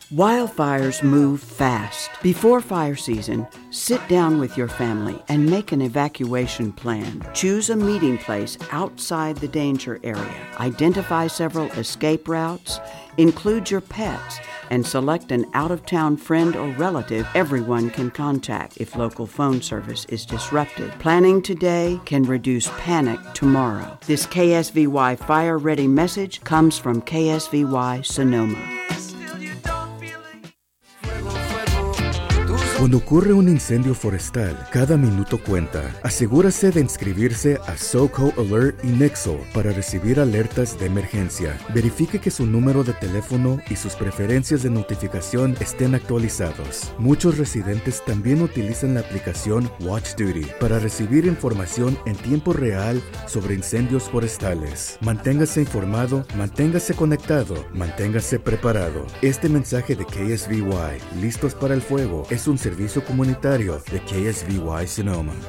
Wildfires move fast. Before fire season, sit down with your family and make an evacuation plan. Choose a meeting place outside the danger area. Identify several escape routes. Include your pets and select an out-of-town friend or relative everyone can contact if local phone service is disrupted. Planning today can reduce panic tomorrow. This KSVY Fire Ready message comes from KSVY Sonoma. Cuando ocurre un incendio forestal, cada minuto cuenta. Asegúrese de inscribirse a SoCo Alert y Nexo para recibir alertas de emergencia. Verifique que su número de teléfono y sus preferencias de notificación estén actualizados. Muchos residentes también utilizan la aplicación Watch Duty para recibir información en tiempo real sobre incendios forestales. Manténgase informado, manténgase conectado, manténgase preparado. Este mensaje de KSVY, Listos para el Fuego, es un servicio comunitario de KSVY Sonoma.